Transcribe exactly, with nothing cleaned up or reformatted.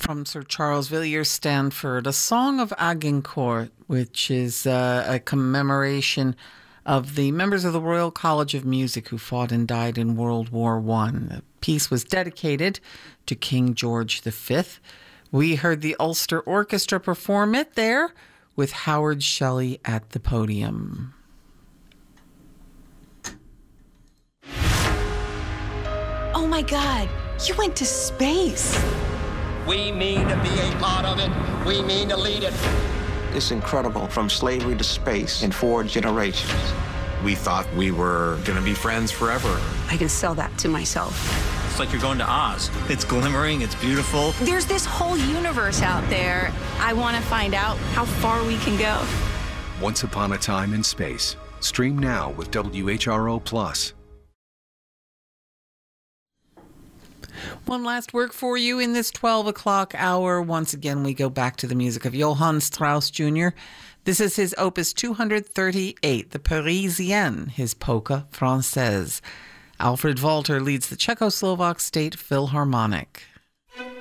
from Sir Charles Villiers Stanford, A Song of Agincourt, which is uh, a commemoration of the members of the Royal College of Music who fought and died in World War One. The piece was dedicated to King George the Fifth. We heard the Ulster Orchestra perform it there with Howard Shelley at the podium. Oh my God, you went to space. We mean to be a part of it. We mean to lead it. It's incredible, from slavery to space in four generations. We thought we were going to be friends forever. I can sell that to myself. It's like you're going to Oz. It's glimmering, it's beautiful. There's this whole universe out there. I want to find out how far we can go. Once Upon a Time in Space. Stream now with W H R O Plus. One last work for you in this twelve o'clock hour. Once again, we go back to the music of Johann Strauss Junior This is his opus two hundred thirty-eight, the Parisienne, his polka française. Alfred Walter leads the Czechoslovak State Philharmonic.